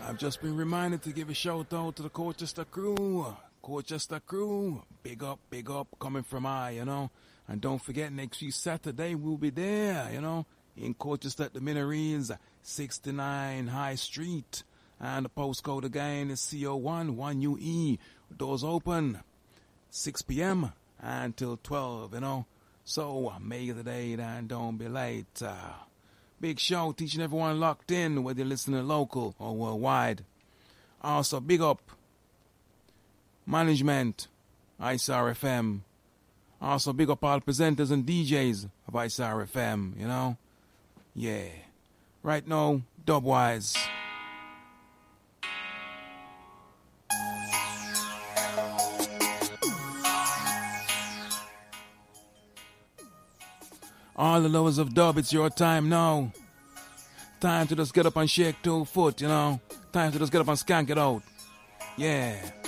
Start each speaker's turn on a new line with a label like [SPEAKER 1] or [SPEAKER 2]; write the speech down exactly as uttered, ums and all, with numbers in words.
[SPEAKER 1] I've just been reminded to give a shout out to the Colchester crew. Colchester crew, big up, big up, coming from I, you know. And don't forget, next week Saturday we'll be there, you know, in Colchester at the Minories, sixty-nine High Street. And the postcode again is C O one one U E. Doors open six p.m. until twelve, you know. So make the date and don't be late. Uh, big show, teaching everyone locked in, whether you're listening local or worldwide. Also, big up management, I C R F M. Also, big up all presenters and D Js of I C R F M, you know. Yeah. Right now, Dubwise. All the lovers of dub, it's your time now. Time to just get up and shake two foot, you know. Time to just get up and skank it out. Yeah.